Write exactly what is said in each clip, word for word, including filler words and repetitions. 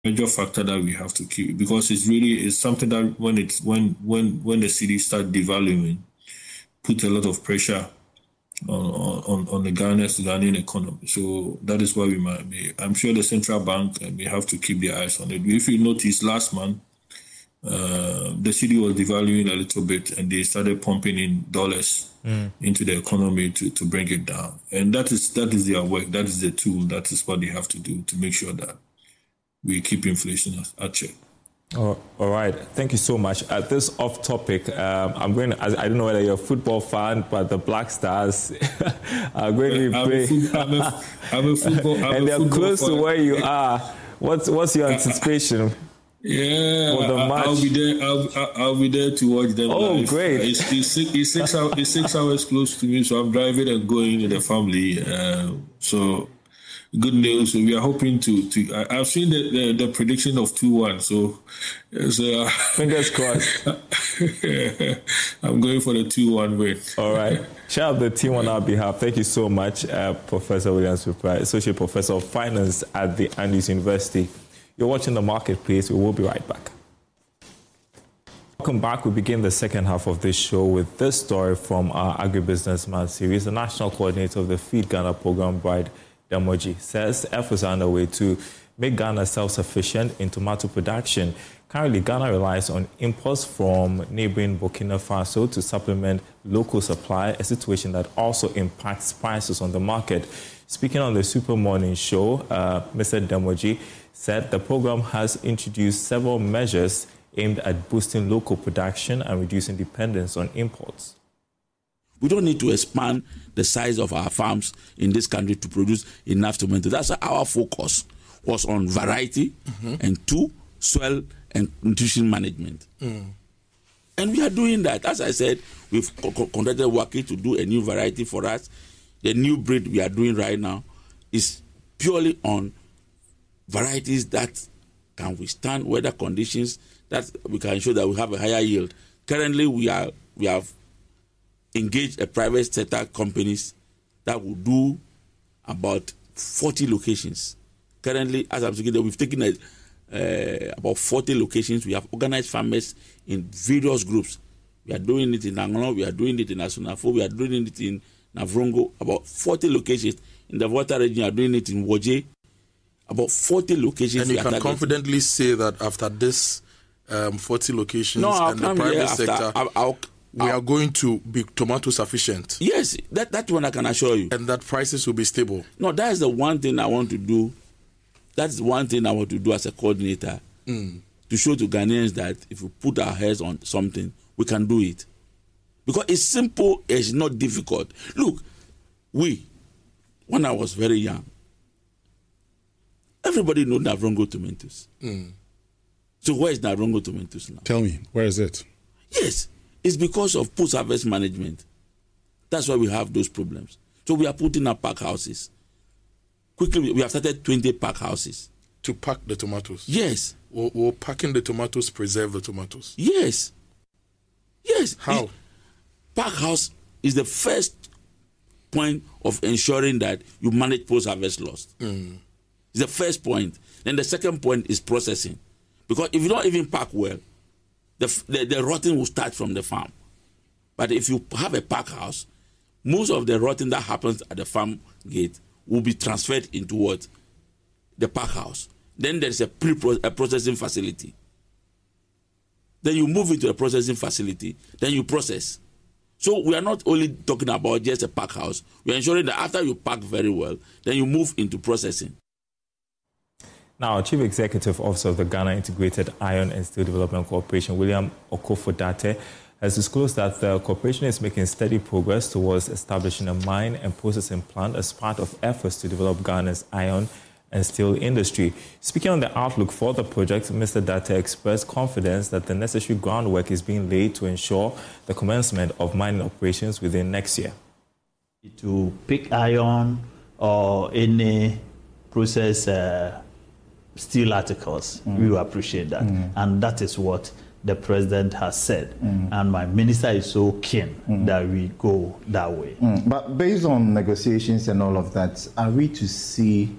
major factor that we have to keep, because it's really it's something that when it's when when when the city start devaluing, put a lot of pressure on on, on the Ghana's Ghanaian economy. So that is why we might be. I'm sure the central bank may have to keep their eyes on it. If you notice last month, uh, the city was devaluing a little bit, and they started pumping in dollars mm. into the economy to, to bring it down. And that is that is their work. That is the tool. That is what they have to do to make sure that we keep inflation at check. Oh, all right. Thank you so much. At this off topic, um, I'm going to, I don't know whether you're a football fan, but the Black Stars are going to I'm play. A foot, I'm, a, I'm a football I'm And a they're football close fan. to where you are. What's what's your anticipation? Yeah, for the match? I'll be there. I'll, I'll be there to watch them. Oh, live. great! It's, it's, six, it's, six hours, it's six hours close to me, so I'm driving and going with the family. Uh, so. Good news. We are hoping to. to I, I've seen the, the, the prediction of two one. So, so uh, fingers crossed. I'm going for the two one win. All right. Shout out the team on our behalf. Thank you so much, uh, Professor Williams, Associate Professor of Finance at the Andrews University. You're watching The Marketplace. We will be right back. Welcome back. We begin the second half of this show with this story from our Agribusinessman series. The national coordinator of the Feed Ghana program, Bride Damoji, says efforts are underway to make Ghana self-sufficient in tomato production. Currently, Ghana relies on imports from neighboring Burkina Faso to supplement local supply, a situation that also impacts prices on the market. Speaking on the Super Morning Show, uh, Mister Damoji said the program has introduced several measures aimed at boosting local production and reducing dependence on imports. We don't need to expand the size of our farms in this country to produce enough tomatoes. That's our focus was on variety mm-hmm. and two, soil and nutrition management. Mm. And we are doing that. As I said, we've co- contracted Waki to do a new variety for us. The new breed we are doing right now is purely on varieties that can withstand weather conditions, that we can ensure that we have a higher yield. Currently, we are we have engage a private sector companies that will do about forty locations. Currently, as I'm speaking, we've taken a, uh, about forty locations. We have organized farmers in various groups. We are doing it in Angola, we are doing it in Asunafo, we are doing it in Navrongo, about forty locations. In the Volta region, we are doing it in Woje, about forty locations. And you can confidently say that after this um, forty locations no, and the private sector, I'll, I'll, we are going to be tomato sufficient. Yes, that, that one I can assure you. And that prices will be stable. No, that is the one thing I want to do. That's one thing I want to do as a coordinator. Mm. To show to Ghanaians that if we put our heads on something, we can do it. Because it's simple, it's not difficult. Look, we, when I was very young, everybody knows Navrongo tomatoes. Mm. So where is Navrongo tomatoes now? Tell me, where is it? Yes. It's because of post-harvest management. That's why we have those problems. So we are putting up pack houses. Quickly, we have started twenty pack houses. To pack the tomatoes? Yes. Or, or packing the tomatoes preserve the tomatoes? Yes. Yes. How? It, pack house is the first point of ensuring that you manage post-harvest loss. Mm. It's the first point. Then the second point is processing. Because if you don't even pack well, The, the, the rotting will start from the farm. But if you have a pack house, most of the rotting that happens at the farm gate will be transferred into what? The pack house. Then there's a pre-processing facility. Then you move into a processing facility. Then you process. So we are not only talking about just a pack house. We are ensuring that after you pack very well, then you move into processing. Now, Chief Executive Officer of the Ghana Integrated Iron and Steel Development Corporation, William Okofo-Datteh, has disclosed that the corporation is making steady progress towards establishing a mine and processing plant as part of efforts to develop Ghana's iron and steel industry. Speaking on the outlook for the project, Mister Datteh expressed confidence that the necessary groundwork is being laid to ensure the commencement of mining operations within next year. To pick iron or any process uh, steel articles, mm. we will appreciate that. Mm. And that is what the president has said. Mm. And my minister is so keen mm. that we go that way. Mm. But based on negotiations and all of that, are we to see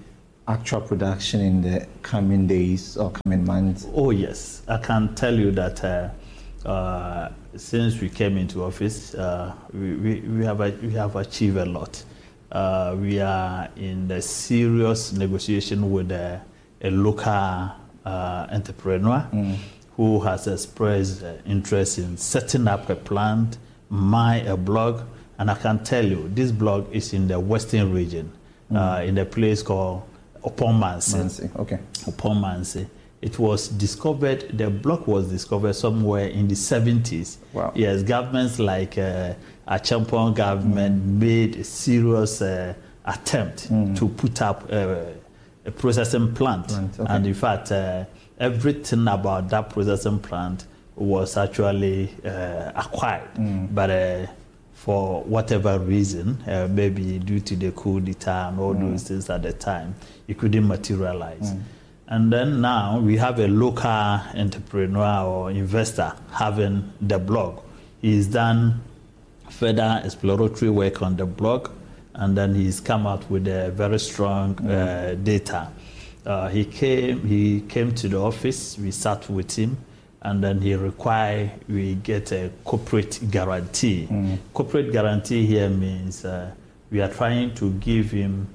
actual production in the coming days or coming months? Oh, yes. I can tell you that uh, uh, since we came into office, uh, we, we, we, have, we have achieved a lot. Uh, we are in the serious negotiation with a, a local uh, entrepreneur mm. who has expressed uh, interest in setting up a plant, my a blog, and I can tell you this blog is in the western region, mm. uh, in a place called Opomansi. Okay. Opomansi. It was discovered, the block was discovered somewhere in the seventies. Wow. Yes, governments like uh, a Champon government mm. made a serious uh, attempt mm. to put up uh, a processing plant. plant okay. And in fact, uh, everything about that processing plant was actually uh, acquired. Mm. But uh, for whatever reason, uh, maybe due to the coup d'etat and all mm. those things at the time, it couldn't materialize. Mm. And then now we have a local entrepreneur or investor having the blog. He's done further exploratory work on the blog, and then he's come out with a very strong mm. uh, data. Uh, he came. He came to the office. We sat with him, and then he required we get a corporate guarantee. Mm. Corporate guarantee here means uh, we are trying to give him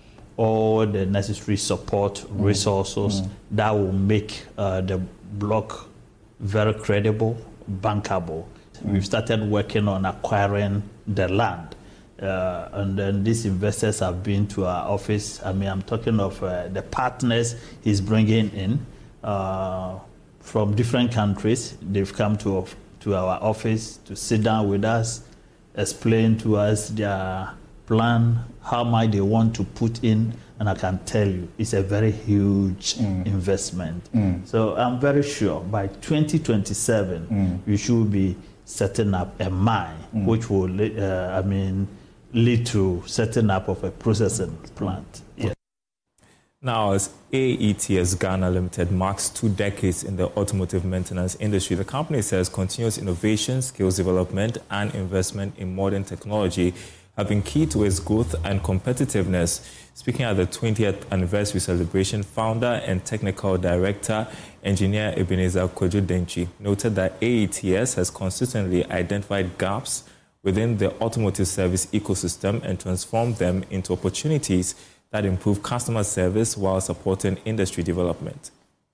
all the necessary support mm. resources mm. that will make uh, the block very credible, bankable. Mm. We've started working on acquiring the land. Uh, and then these investors have been to our office. I mean, I'm talking of uh, the partners he's bringing in uh, from different countries. They've come to, to our office to sit down with us, explain to us their plan, how much they want to put in, and I can tell you it's a very huge mm. investment. Mm. So I'm very sure by twenty twenty-seven mm. we should be setting up a mine, mm. which will, uh, I mean, lead to setting up of a processing plant. Yeah. Now, as A E T S Ghana Limited marks two decades in the automotive maintenance industry, the company says continuous innovation, skills development, and investment in modern technology have been key to its growth and competitiveness. Speaking at the twentieth anniversary celebration, founder and technical director, engineer Ebenezer Kwadwo-Dankye, noted that A E T S has consistently identified gaps within the automotive service ecosystem and transformed them into opportunities that improve customer service while supporting industry development.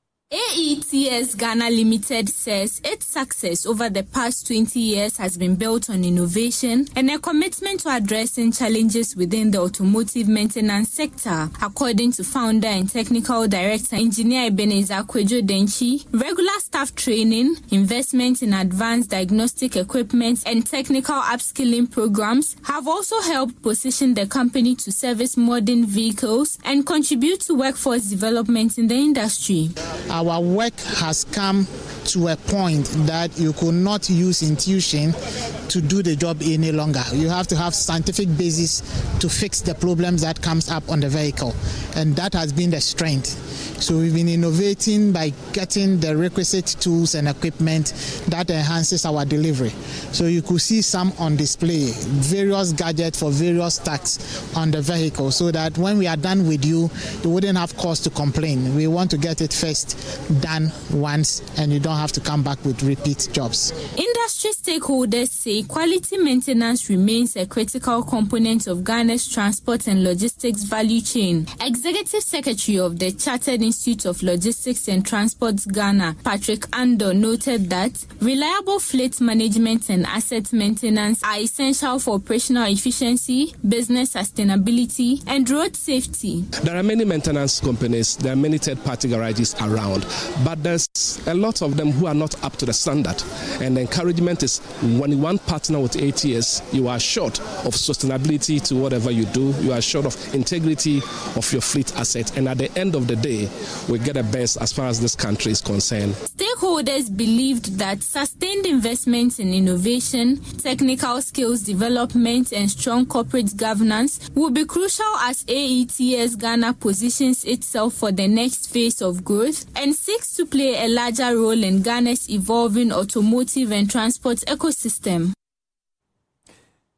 A E T S Ghana Limited says its success over the past twenty years has been built on innovation and a commitment to addressing challenges within the automotive maintenance sector. According to founder and technical director, engineer Ebenezer Kwadwo-Dankye, regular staff training, investment in advanced diagnostic equipment, and technical upskilling programs have also helped position the company to service modern vehicles and contribute to workforce development in the industry. Our work has come to a point that you could not use intuition to do the job any longer. You have to have scientific basis to fix the problems that comes up on the vehicle, and that has been the strength. So we've been innovating by getting the requisite tools and equipment that enhances our delivery. So you could see some on display, various gadgets for various tasks on the vehicle, so that when we are done with you, you wouldn't have cause to complain. We want to get it first done once, and you don't have to come back with repeat jobs. Industry stakeholders say quality maintenance remains a critical component of Ghana's transport and logistics value chain. Executive Secretary of the Chartered Institute of Logistics and Transport Ghana, Patrick Ando, noted that reliable fleet management and asset maintenance are essential for operational efficiency, business sustainability, and road safety. There are many maintenance companies, there are many third-party garages around, but there's a lot of them who are not up to the standard. And the encouragement is when you want partner with A T S, you are assured of sustainability to whatever you do, you are assured of integrity of your fleet asset, and at the end of the day, we get the best as far as this country is concerned. Stakeholders believed that sustained investments in innovation, technical skills development, and strong corporate governance will be crucial as A E T S Ghana positions itself for the next phase of growth and seeks to play a larger role in Ghana's evolving automotive and transport ecosystem.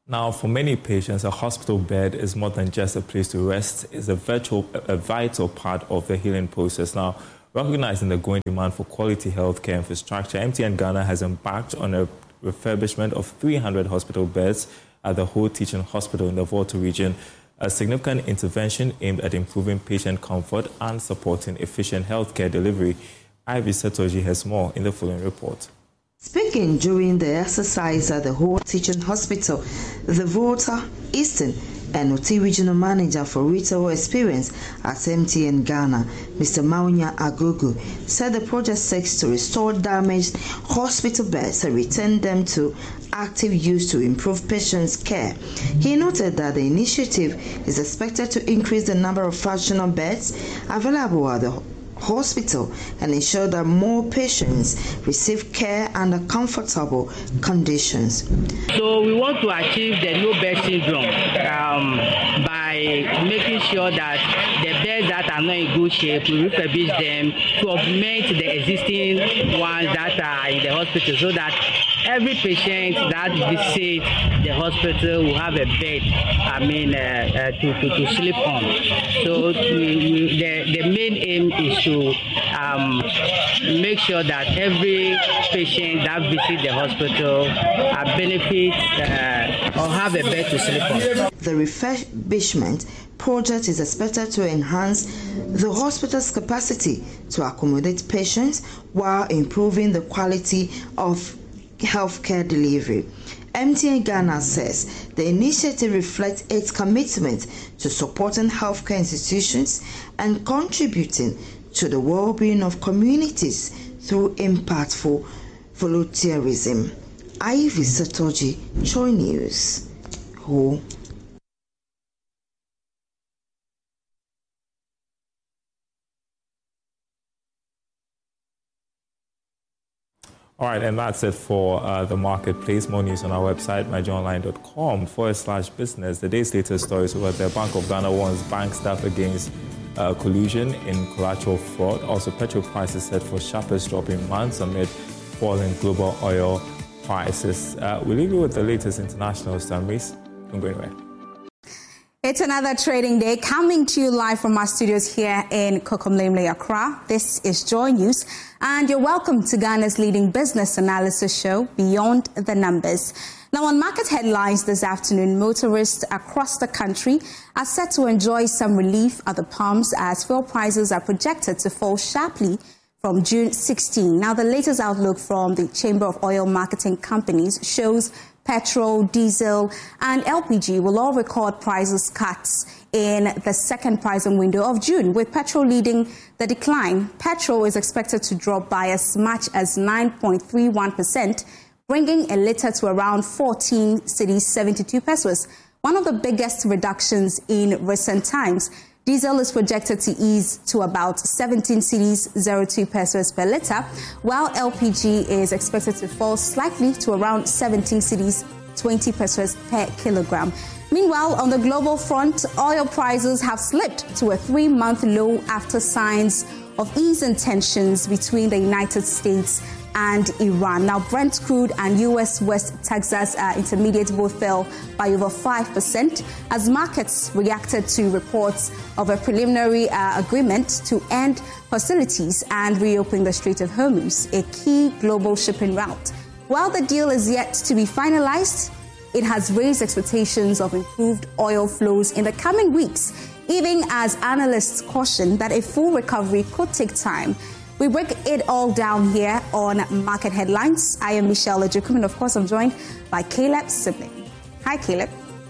Now, for many patients, a hospital bed is more than just a place to rest. It's a, virtual, a vital part of the healing process. Now, recognizing the growing demand for quality healthcare infrastructure, M T N Ghana has embarked on a refurbishment of three hundred hospital beds at the Ho Teaching Hospital in the Volta region, a significant intervention aimed at improving patient comfort and supporting efficient healthcare delivery. Ivy Setoji has more in the following report. Speaking during the exercise at the Ho Teaching Hospital, the Volta Eastern and Oti Regional Manager for Retail Experience at M T N Ghana, Mister Maunya Agogo, said the project seeks to restore damaged hospital beds and return them to active use to improve patients' care. He noted that the initiative is expected to increase the number of functional beds available at the hospital and ensure that more patients receive care under comfortable conditions. So we want to achieve the no bed syndrome um, by making sure that the beds that are not in good shape, we refurbish them to augment the existing ones that are in the hospital so that every patient that visits the hospital will have a bed, I mean, uh, uh, to, to, to sleep on. So we, we, the, the main aim is to um, make sure that every patient that visits the hospital uh, benefits uh, or have a bed to sleep on. The refurbishment project is expected to enhance the hospital's capacity to accommodate patients while improving the quality of healthcare delivery. M T N Ghana says the initiative reflects its commitment to supporting healthcare institutions and contributing to the well-being of communities through impactful volunteerism. Ivy Satoji, Joy News. Ho. All right, and that's it for uh, the marketplace. More news on our website, my joy online dot com forward slash business. The day's latest stories over there. Bank of Ghana warns bank staff against uh, collusion in collateral fraud. Also, petrol prices set for sharpest drop in months amid falling global oil prices. Uh, we'll leave you with the latest international summaries. Don't go anywhere. It's another trading day coming to you live from our studios here in Kokomlemle, Accra. This is Joy News, and you're welcome to Ghana's leading business analysis show, Beyond the Numbers. Now, on market headlines this afternoon, motorists across the country are set to enjoy some relief at the pumps as fuel prices are projected to fall sharply from June sixteenth. Now, the latest outlook from the Chamber of Oil Marketing Companies shows petrol, diesel, and L P G will all record prices cuts in the second pricing window of June, with petrol leading the decline. Petrol is expected to drop by as much as nine point three one percent, bringing a litre to around fourteen cedis seventy-two pesos, one of the biggest reductions in recent times. Diesel is projected to ease to about seventeen cedis zero two pesos per litre, while L P G is expected to fall slightly to around seventeen cedis twenty pesos per kilogram. Meanwhile, on the global front, oil prices have slipped to a three-month low after signs of easing tensions between the United States and Iran. Now, Brent crude and U S West Texas uh, Intermediate both fell by over five percent as markets reacted to reports of a preliminary uh, agreement to end hostilities and reopen the Strait of Hormuz, a key global shipping route. While the deal is yet to be finalized, it has raised expectations of improved oil flows in the coming weeks, even as analysts caution that a full recovery could take time. We break it all down here on Market Headlines. I am Michelle Ejukum, and of course I'm joined by Caleb Sibling. Hi, Caleb.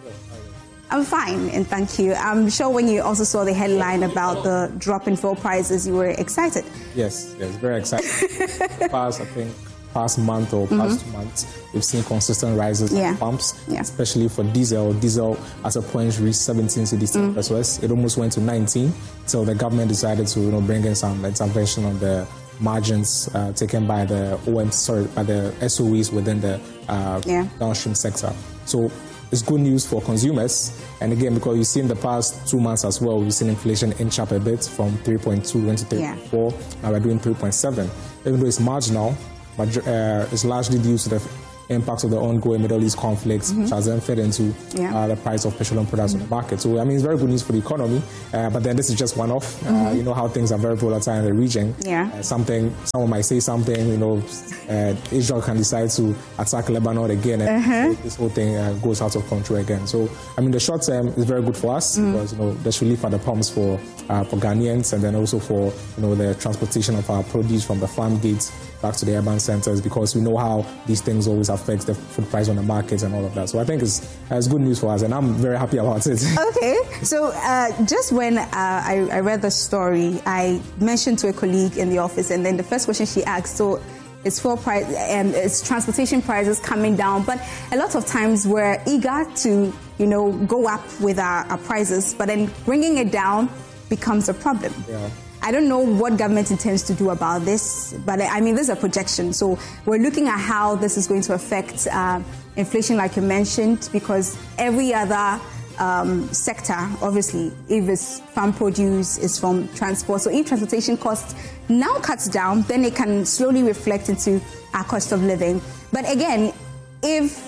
I'm fine, and thank you. I'm sure when you also saw the headline about the drop in fuel prices, you were excited. Yes, yes, very excited. past, I think, past month or past mm-hmm. two months, we've seen consistent rises yeah. in pumps, yeah. especially for diesel. Diesel at a point reached seventeen cedis mm. pesos. It almost went to nineteen. So the government decided to, you know, bring in some intervention on the margins uh, taken by the O M, sorry, by the S O Es within the uh, yeah. downstream sector. So it's good news for consumers. And again, because you've seen the past two months as well, we've seen inflation inch up a bit from three point two went to three point four. Yeah. Now we're doing three point seven. Even though it's marginal, but uh, it's largely due to the impacts of the ongoing Middle East conflicts, mm-hmm. which has then fed into yeah. uh, the price of petroleum products mm-hmm. on the market. So, I mean, it's very good news for the economy, uh, but then this is just one-off. Mm-hmm. Uh, you know how things are very volatile in the region. Yeah. Uh, something, someone might say something, you know, uh, Israel can decide to attack Lebanon again, and uh-huh. this whole thing uh, goes out of control again. So, I mean, the short term is very good for us mm. because, you know, there's relief at the pumps for uh, for Ghanaians, and then also for, you know, the transportation of our produce from the farm gates back to the urban centers, because we know how these things always affect the food price on the markets and all of that. So I think it's, uh, it's good news for us, and I'm very happy about it. Okay. So uh, just when uh, I, I read the story, I mentioned to a colleague in the office, and then the first question she asked, so it's fuel price and it's transportation prices coming down, but a lot of times we're eager to, you know, go up with our, our prices, but then bringing it down becomes a problem. Yeah. I don't know what government intends to do about this, but I mean, this is a projection. So we're looking at how this is going to affect uh, inflation, like you mentioned, because every other um, sector, obviously, if it's farm produce, is from transport. So if transportation costs now cuts down, then it can slowly reflect into our cost of living. But again, if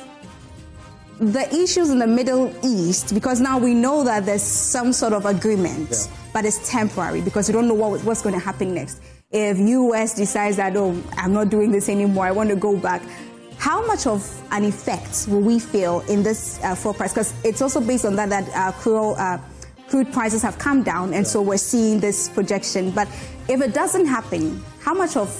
the issues in the Middle East, because now we know that there's some sort of agreement, yeah. but it's temporary because we don't know what, what's going to happen next. If U S decides that, oh, I'm not doing this anymore, I want to go back, how much of an effect will we feel in this uh, fuel price? Because it's also based on that that uh, crude, uh, crude prices have come down, and yeah. so we're seeing this projection. But if it doesn't happen, how much of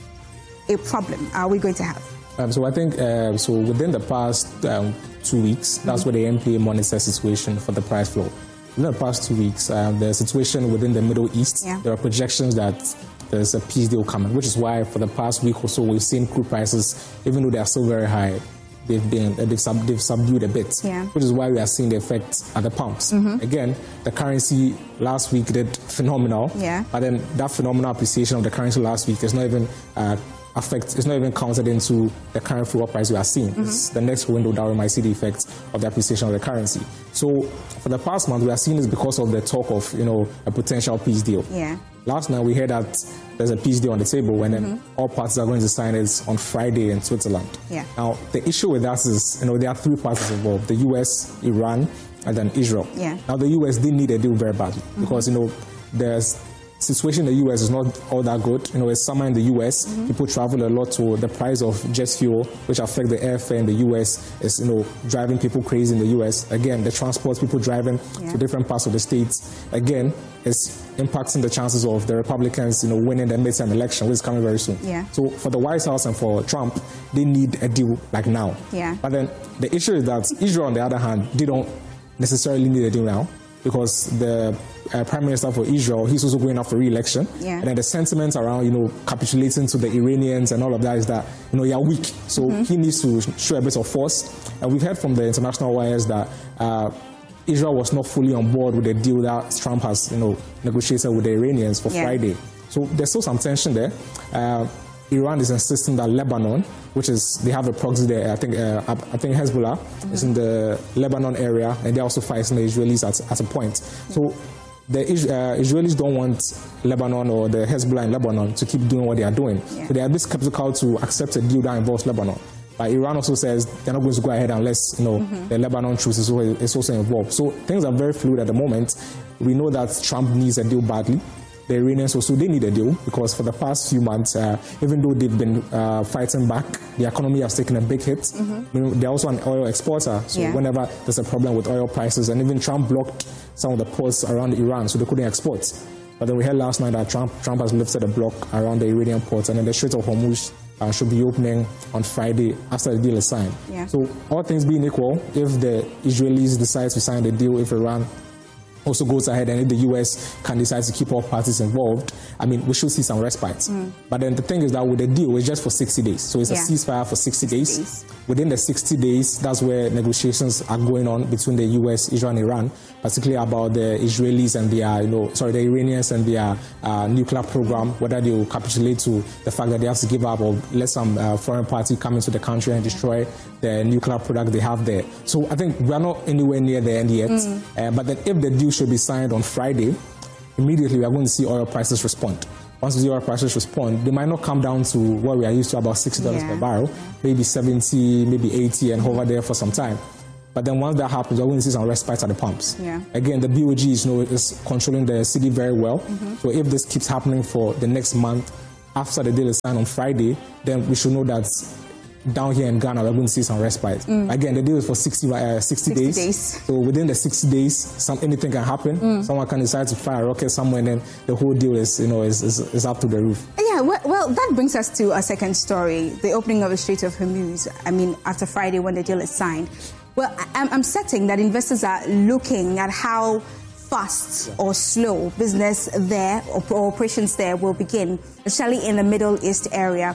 a problem are we going to have? Um, so I think, uh, so within the past um, two weeks, that's mm-hmm. where the N P A monitors the situation for the price flow. Within the past two weeks, um, the situation within the Middle East, yeah. there are projections that there's a peace deal coming, which is why for the past week or so, we've seen crude prices, even though they are still very high, they've been uh, they've, sub, they've subdued a bit, yeah. which is why we are seeing the effect at the pumps. Mm-hmm. Again, the currency last week did phenomenal, yeah. but then that phenomenal appreciation of the currency last week is not even uh, affect it's not even counted into the current fuel price we are seeing. Mm-hmm. It's the next window that we might see the effects of the appreciation of the currency. So for the past month, we are seeing this because of the talk of, you know, a potential peace deal. Yeah. Last night we heard that there's a peace deal on the table, and then mm-hmm. all parties are going to sign it on Friday in Switzerland. Yeah. Now the issue with that is, you know, there are three parties involved: the U S, Iran, and then Israel. Yeah. Now the U S did need a deal very badly mm-hmm. because, you know, there's situation in the U S is not all that good. You know, it's summer in the U S. Mm-hmm. People travel a lot, to the price of jet fuel, which affect the airfare in the U S, is, you know, driving people crazy in the U S. Again, the transport, people driving yeah. to different parts of the states, again, is impacting the chances of the Republicans, you know, winning the midterm election, which is coming very soon. Yeah. So for the White House and for Trump, they need a deal like now. Yeah. But then the issue is that Israel, on the other hand, they don't necessarily need a deal now, because the uh, Prime Minister for Israel, he's also going up for re-election. Yeah. And then the sentiment around, you know, capitulating to the Iranians and all of that is that, you know, you're weak. So mm-hmm. he needs to show a bit of force. And we've heard from the international wires that uh, Israel was not fully on board with the deal that Trump has, you know, negotiated with the Iranians for yeah. Friday. So there's still some tension there. Uh, Iran is insisting that Lebanon, which is, they have a proxy there, I think uh, I think Hezbollah mm-hmm. is in the Lebanon area, and they're also fighting the Israelis at, at a point. Mm-hmm. So the uh, Israelis don't want Lebanon or the Hezbollah in Lebanon to keep doing what they are doing. Yeah. So they are a bit skeptical to accept a deal that involves Lebanon. But Iran also says they're not going to go ahead unless, you know, mm-hmm. the Lebanon truce is, is also involved. So things are very fluid at the moment. We know that Trump needs a deal badly. The Iranians also, they need a deal, because for the past few months, uh, even though they've been uh, fighting back, the economy has taken a big hit. Mm-hmm. You know, they're also an oil exporter, so yeah. whenever there's a problem with oil prices, and even Trump blocked some of the ports around Iran, so they couldn't export. But then we heard last night that Trump Trump has lifted a block around the Iranian ports, and then the Strait of Hormuz uh, should be opening on Friday after the deal is signed. Yeah. So all things being equal, if the Israelis decide to sign the deal, if Iran also goes ahead, and if the U S can decide to keep all parties involved, I mean, we should see some respite. Mm. But then the thing is that with the deal, it's just for sixty days. So it's yeah. a ceasefire for sixty, sixty days. days. Within the sixty days, that's where negotiations are going on between the U S, Israel, and Iran, particularly about the Israelis and their, you know, sorry, the Iranians and their uh, nuclear program, whether they will capitulate to the fact that they have to give up or let some uh, foreign party come into the country and destroy the nuclear product they have there. So I think we are not anywhere near the end yet. Mm. Uh, but then if the deal should be signed on Friday, immediately we are going to see oil prices respond. once the oil prices respond, they might not come down to what we are used to, about sixty dollars yeah. per barrel, maybe seventy, maybe eighty, and hover there for some time. But then once that happens, we're going to see some respite at the pumps. Yeah. Again, the B O G is, you know, is controlling the city very well. Mm-hmm. So if this keeps happening for the next month, after the deal is signed on Friday, then we should know that down here in Ghana, we're going to see some respite. Mm. Again, the deal is for sixty, uh, sixty, sixty days. days. So within the sixty days, some anything can happen. Mm. Someone can decide to fire a rocket somewhere, and then the whole deal is, you know, is, is, is up to the roof. Yeah, well, well, that brings us to a second story, the opening of the Strait of Hormuz. I mean, after Friday when the deal is signed. Well, I'm, I'm certain that investors are looking at how fast yeah. or slow business there or operations there will begin, especially in the Middle East area.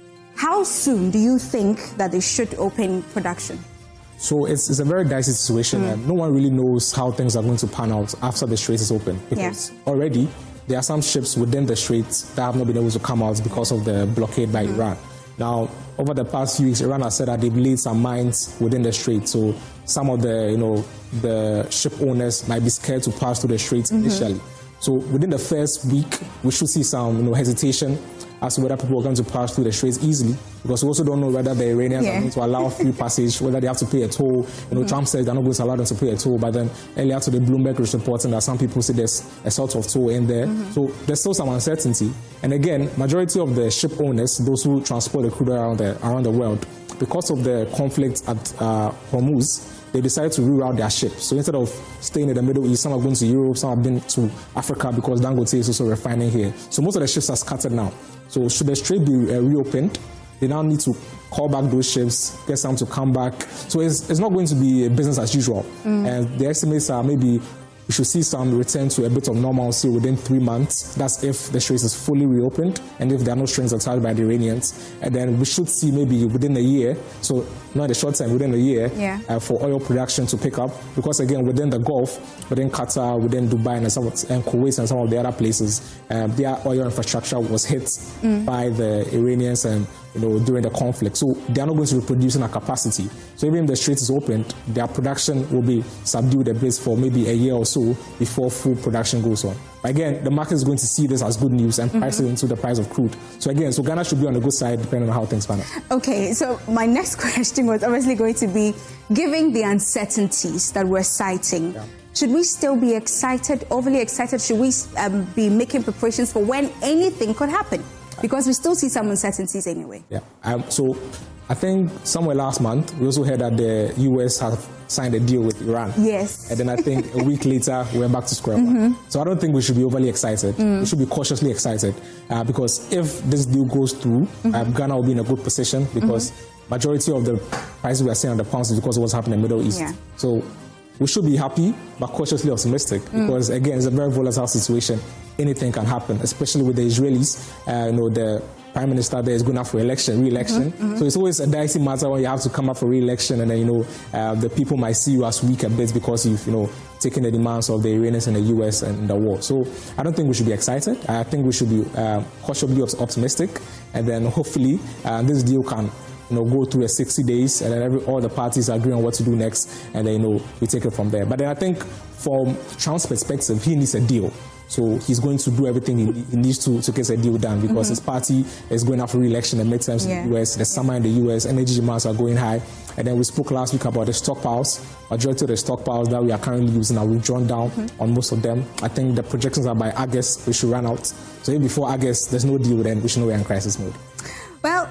How soon do you think that they should open production? So it's, it's a very dicey situation, mm. and no one really knows how things are going to pan out after the Strait is open. Because yeah. already there are some ships within the Strait that have not been able to come out because of the blockade by mm. Iran. Now, over the past few weeks, Iran has said that they've laid some mines within the Strait. So some of the, you know, the ship owners might be scared to pass through the Strait mm-hmm. initially. So within the first week, we should see some, you know, hesitation as to whether people are going to pass through the Straits easily, because we also don't know whether the Iranians yeah. are going to allow free passage, whether they have to pay a toll. You know, mm-hmm. Trump says they're not going to allow them to pay a toll, but then earlier today, Bloomberg was reporting that some people say there's a sort of toll in there. Mm-hmm. So there's still some uncertainty. And again, majority of the ship owners, those who transport the crude around the, around the world, because of the conflict at uh, Hormuz, they decided to reroute their ships. So instead of staying in the Middle East, some have been to Europe, some have been to Africa, because Dangote is also refining here. So most of the ships are scattered now. So should the strait be uh, reopened, they now need to call back those ships, get some to come back. So it's, it's not going to be business as usual. Mm. And the estimates are maybe we should see some return to a bit of normalcy within three months. That's if the strait is fully reopened and if there are no strings attached by the Iranians. And then we should see maybe within a year, so not in the short term, within a year, yeah. uh, for oil production to pick up. Because again, within the Gulf, within Qatar, within Dubai and, some of, and Kuwait and some of the other places, um, their oil infrastructure was hit mm. by the Iranians and you know, during the conflict. So they are not going to be producing at capacity. So even if the strait is opened, their production will be subdued a bit for maybe a year or so before full production goes on. But again, the market is going to see this as good news and mm-hmm. price it into the price of crude. So again, so Ghana should be on the good side depending on how things pan out. Okay, so my next question was obviously going to be, given the uncertainties that we're citing, yeah. should we still be excited, overly excited? Should we um, be making preparations for when anything could happen? Because we still see some uncertainties anyway. Yeah. Um, so I think somewhere last month, we also heard that the U S have signed a deal with Iran. Yes. And then I think a week later, we're back to square one. Mm-hmm. So I don't think we should be overly excited. Mm. We should be cautiously excited. Uh, because if this deal goes through, mm-hmm. uh, Ghana will be in a good position because mm-hmm. majority of the prices we are seeing on the pounds is because of what's happening in the Middle East. Yeah. So we should be happy, but cautiously optimistic because, mm. again, it's a very volatile situation. Anything can happen, especially with the Israelis. Uh, you know, the prime minister there is going up for election, re-election. Mm-hmm, mm-hmm. So it's always a dicey matter when you have to come up for re-election, and then, you know, uh, the people might see you as weak a bit because you've, you know, taken the demands of the Iranians and the U S and the war. So I don't think we should be excited. I think we should be uh, cautiously optimistic, and then hopefully uh, this deal can, you know, go through a sixty days, and then every, all the parties agree on what to do next, and then, you know, we take it from there. But then I think from Trump's perspective, he needs a deal. So he's going to do everything he, he needs to to get a deal done because mm-hmm. his party is going up for re-election and midterms yeah. in the U S. The summer in the U S, energy demands are going high. And then we spoke last week about the stockpiles. Majority of the stockpiles that we are currently using are withdrawn down mm-hmm. on most of them. I think the projections are by August we should run out. So if before August there's no deal, then we should know we're in crisis mode. Well,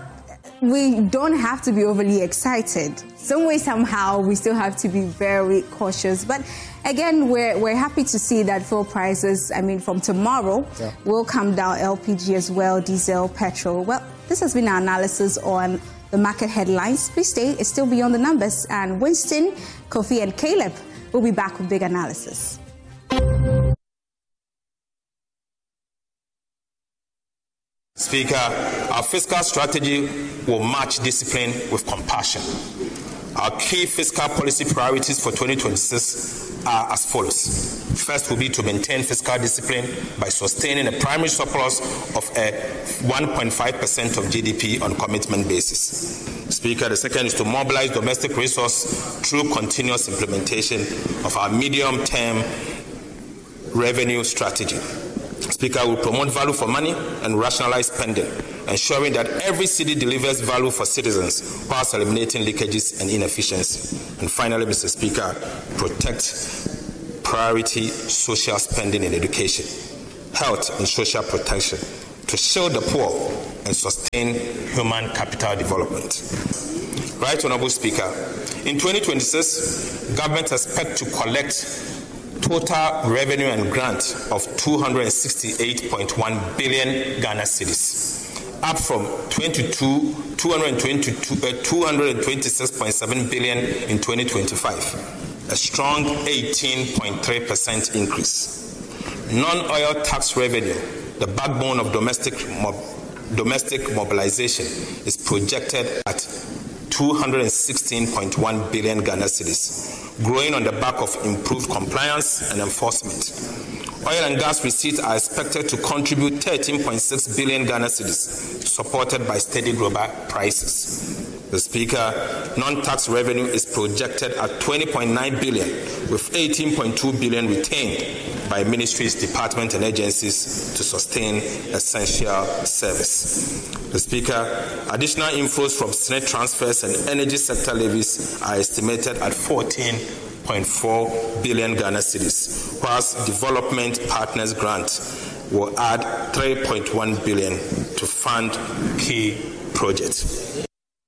we don't have to be overly excited. Some way, somehow, we still have to be very cautious. But again, we're, we're happy to see that fuel prices, I mean, from tomorrow, yeah. will come down, L P G as well, diesel, petrol. Well, this has been our analysis on the market headlines. Please stay, it's still beyond the numbers. And Winston, Kofi, and Caleb will be back with big analysis. Speaker, our fiscal strategy will match discipline with compassion. Our key fiscal policy priorities for twenty twenty-six are as follows. First will be to maintain fiscal discipline by sustaining a primary surplus of a one point five percent of G D P on commitment basis. Speaker, the second is to mobilize domestic resources through continuous implementation of our medium-term revenue strategy. Speaker, will promote value for money and rationalize spending, ensuring that every city delivers value for citizens whilst eliminating leakages and inefficiency. And finally, Mister Speaker, protect priority social spending in education, health and social protection to shield the poor and sustain human capital development. Right Honourable Speaker, in twenty twenty-six, government expects to collect total revenue and grant of two hundred sixty-eight point one billion Ghana cedis, up from two hundred twenty-six point seven billion in twenty twenty-five, a strong eighteen point three percent increase. Non-oil tax revenue, the backbone of domestic mob domestic mobilization, is projected at two hundred sixteen point one billion Ghana cedis, growing on the back of improved compliance and enforcement. Oil and gas receipts are expected to contribute thirteen point six billion Ghana cedis, supported by steady global prices. The Speaker, non-tax revenue is projected at twenty point nine billion, with eighteen point two billion retained by ministries, departments, and agencies to sustain essential service. The Speaker, additional inflows from Senate transfers and energy sector levies are estimated at fourteen point four billion Ghana cedis, whilst development partners grant will add three point one billion to fund key projects.